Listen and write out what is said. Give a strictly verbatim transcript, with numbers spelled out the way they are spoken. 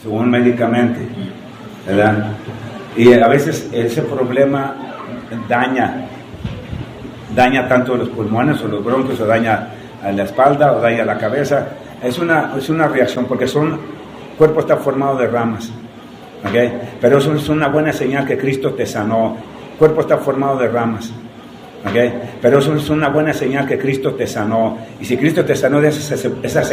según médicamente, ¿verdad? Y a veces ese problema daña, daña tanto los pulmones o los bronquios, o daña a la espalda, o daña la cabeza. Es una, es una reacción, porque son, el cuerpo está formado de ramas, ¿okay? Pero eso es una buena señal que Cristo te sanó. El cuerpo está formado de ramas, ¿okay? Pero eso es una buena señal que Cristo te sanó. Y si Cristo te sanó de esa, esa